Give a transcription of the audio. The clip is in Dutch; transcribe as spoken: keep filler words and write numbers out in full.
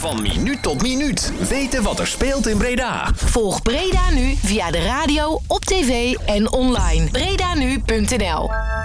Van minuut tot minuut weten wat er speelt in Breda. Volg Breda Nu via de radio, op tv en online. breda nu punt n l